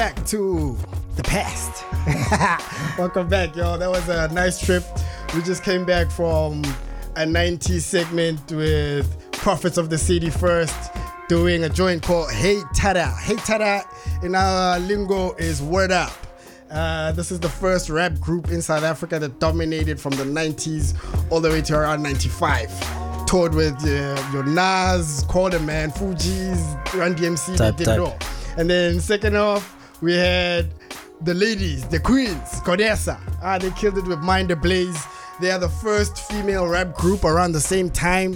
Back to the past. Welcome back, y'all. That was a nice trip. We just came back from a 90s segment with Prophets of the City First doing a joint called Hey Tada. Hey Tada in our lingo is word up. This is the first rap group in South Africa that dominated from the 90s all the way to around 95. Toured with your Nas, Call the Man, Fugees, Run DMC, they did it all. And then second off, we had the ladies, the queens, Kodesa. They killed it with Mind the Blaze. They are the first female rap group around the same time.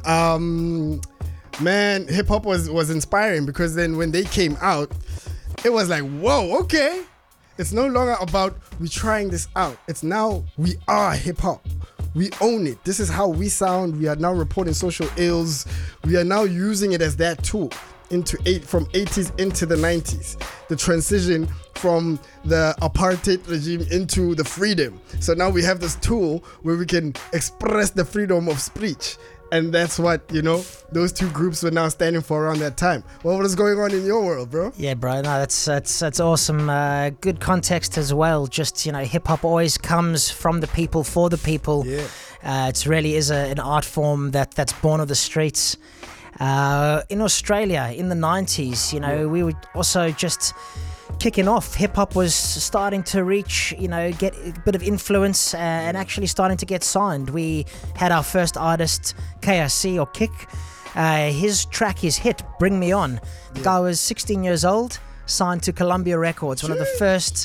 Man, hip hop was inspiring because then when they came out, it was like, whoa, okay. It's no longer about we trying this out. It's now we are hip hop. We own it. This is how we sound. We are now reporting social ills. We are now using it as that tool from 80s into the 90s. The transition from the apartheid regime into the freedom. So now we have this tool where we can express the freedom of speech. And that's what, those two groups were now standing for around that time. What was going on in your world, bro? Yeah, bro. No, that's awesome. Good context as well. Just, hip hop always comes from the people for the people. Yeah. It really is an art form that's born of the streets. In Australia, in the 90s, we were also just kicking off. Hip hop was starting to reach, get a bit of influence and actually starting to get signed. We had our first artist, KRC or Kick. His hit, Bring Me On. The guy was 16 years old, signed to Columbia Records, one of the first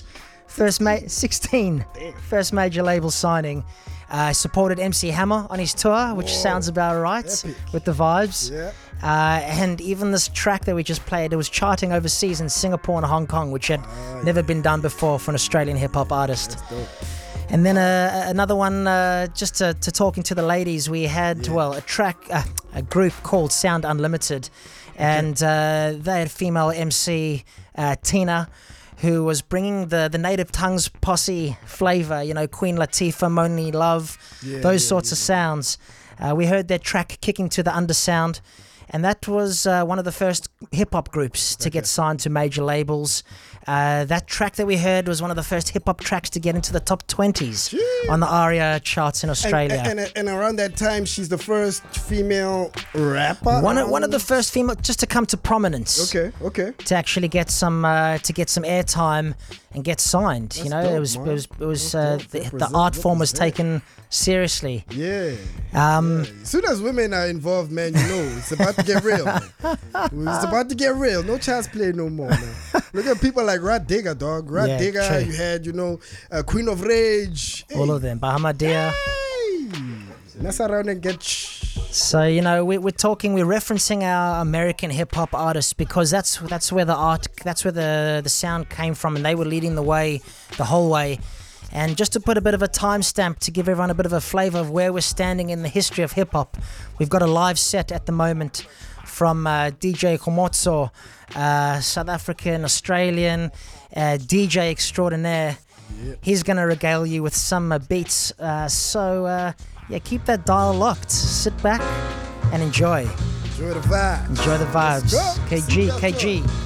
major label signing. Supported MC Hammer on his tour, which sounds about right. Epic. With the vibes. Yeah. And even this track that we just played, it was charting overseas in Singapore and Hong Kong, which had never been done before for an Australian hip-hop artist. That's dope. And then another one, just to talking to the ladies, we had, a group called Sound Unlimited. And they had female MC, Tina, who was bringing the native tongues posse flavor, Queen Latifah, Moni Love, those sorts of sounds. We heard their track Kicking to the Undersound, and that was one of the first hip-hop groups to get signed to major labels. That track that we heard was one of the first hip-hop tracks to get into the top 20s on the ARIA charts in Australia. And around that time, she's the first female rapper? One of the first female just to come to prominence. Okay. To actually get some airtime and get signed. That's dope, the art form was taken seriously. Yeah. As soon as women are involved, man, it's about to get real, man. It's about to get real. No child's play no more, man. Look at people like Rad Digger, dog. Rad Digger, true. you had, Queen of Rage. All of them. Bahamadia. Mess around and get... So, we're referencing our American hip-hop artists because that's where the sound came from, and they were leading the way the whole way. And just to put a bit of a timestamp to give everyone a bit of a flavor of where we're standing in the history of hip-hop, we've got a live set at the moment from DJ Komotso, South African, Australian, DJ extraordinaire. Yep. He's going to regale you with some beats. Keep that dial locked. Sit back and enjoy. Enjoy the vibes. Enjoy the vibes. Let's go. KG.